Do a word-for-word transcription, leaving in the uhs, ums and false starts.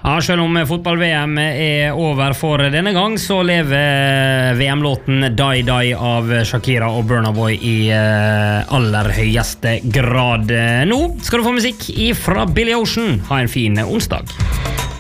Ja, selv om fotball-V M er over for denne gang, så lever V M-låten Die Die av Shakira og Burna Boy i aller høyeste grad. Nå skal du få musikk fra Billy Ocean. Ha en fin onsdag.